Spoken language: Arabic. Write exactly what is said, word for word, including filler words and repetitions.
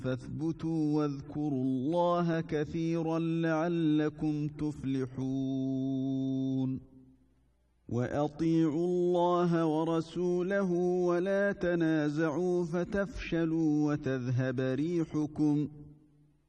فاثبتوا واذكروا الله كثيرا لعلكم تفلحون وأطيعوا الله ورسوله ولا تنازعوا فتفشلوا وتذهب ريحكم